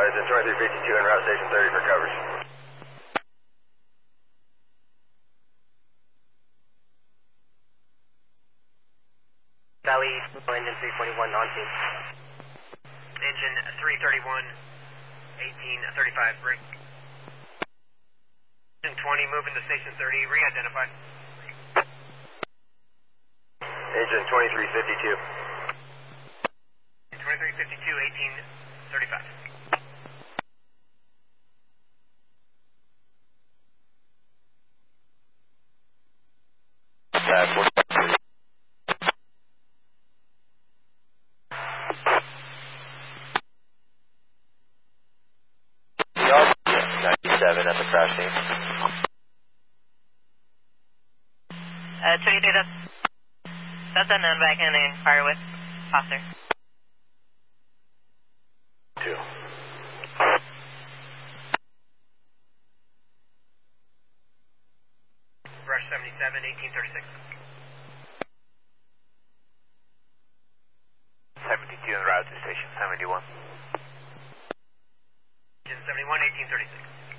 advised, and 2352 en route station 30 for coverage. Valley, engine 341 on scene. Engine 331, 1835, break. Engine 20, moving to station 30, re-identify. Engine 2352. 2352, 1835. At the crash scene. 23, that's unknown, but I can inquire with officer. 2. Rush 77, 1836. 72 en route to station 71. Engine 71, 1836.